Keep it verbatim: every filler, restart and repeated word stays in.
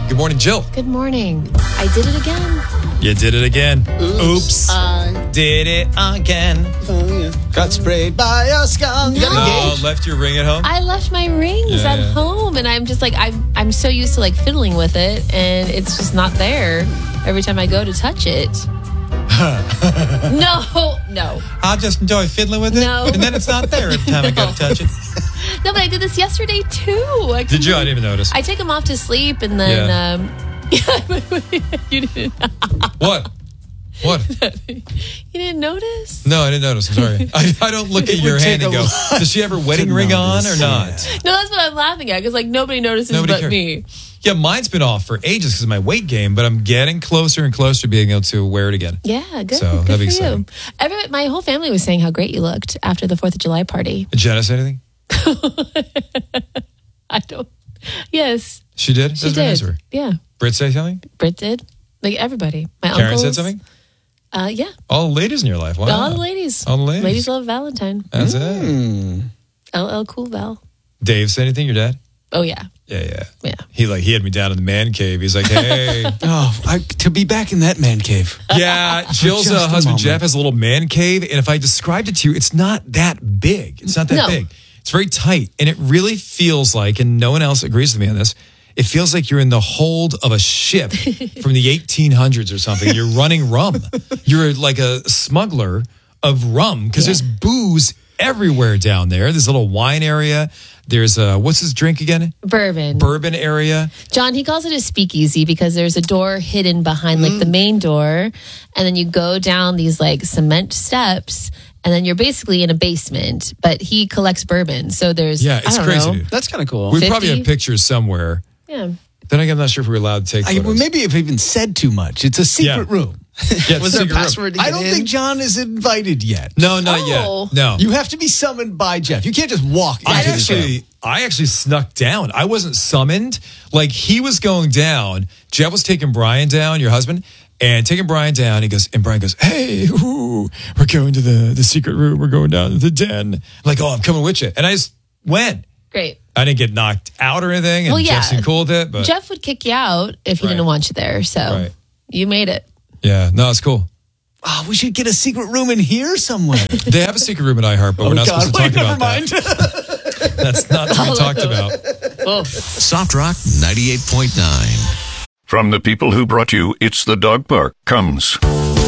Good morning, Jill. Good morning. I did it again. You did it again. Oops. Oops. I did it again. Oh, yeah. Got sprayed by a skunk. No. Oh, left your ring at home? I left my rings Yeah, at yeah. home, and I'm just like, I'm, I'm so used to like fiddling with it, and it's just not there every time I go to touch it. no, no. I'll just enjoy fiddling with it. No. And then it's not there every time I go to touch it. No, but I did this yesterday too. I Did you? I didn't even notice. I take them off to sleep, and then Yeah. um, you didn't. What? What? You didn't notice? No, I didn't notice. I'm sorry. I, I don't look at It your would hand take and a go, lot does she have her wedding to ring on notice. or not? No, that's what I'm laughing at because like nobody notices Nobody but cares. me. Yeah, mine's been off for ages because of my weight gain, but I'm getting closer and closer to being able to wear it again. Yeah, good. So, good that'd be for exciting. you. Every, my whole family was saying how great you looked after the Fourth of July party. Did Jenna say anything? I don't. Yes, She did? she That's very nice did. of her. Yeah, Britt say something? Britt did. Like everybody. My Karen uncles. said something? Uh, yeah, All the ladies in your life. Wow. all the ladies. All the ladies. Ladies love Valentine. That's it. Hmm. L L Cool Val. Dave say anything, your dad? Oh yeah, Yeah, yeah. yeah. He like he had me down in the man cave. He's like, hey. Oh, I, to be back in that man cave. Yeah, Jill's just uh, a husband moment. Jeff has a little man cave, and if I described it to you, it's not that big. It's not that No. big. It's very tight, and it really feels like, and no one else agrees with me on this, it feels like you're in the hold of a ship from the eighteen hundreds or something. You're running rum. You're like a smuggler of rum because Yeah. there's booze everywhere down there. There's a little wine area. There's a, what's his drink again? Bourbon. Bourbon area. John, he calls it a speakeasy because there's a door hidden behind like the Mm. main door, and then you go down these like cement steps, and then you're basically in a basement. But he collects bourbon, so there's Yeah, I it's don't crazy, know. dude. That's kind of cool. We probably fifty? have pictures somewhere. Yeah. Then again, I'm not sure if we're allowed to take I, photos. well, maybe if even said too much. It's a secret Yeah. room. Yeah, Was there a secret room. password to I don't think John is invited yet. No, not Oh. yet. No. You have to be summoned by Jeff. You can't just walk into I the actually, I actually snuck down. I wasn't summoned. Like he was going down. Jeff was taking Brian down, your husband, and taking Brian down. He goes, and Brian goes, "Hey, ooh, we're going to the the secret room. We're going down to the den." I'm like, "Oh, I'm coming with you," and I just went. Great. I didn't get knocked out or anything, and Well, yeah. Jeff seemed cool with it. But Jeff would kick you out if he Right. didn't want you there. So Right. you made it. yeah, no, it's cool. Oh, we should get a secret room in here somewhere. They have a secret room at iHeart, but we're not supposed to Wait, talk never about mind. that. That's not what we talked about. Soft Rock ninety-eight point nine. From the people who brought you It's the Dog Park comes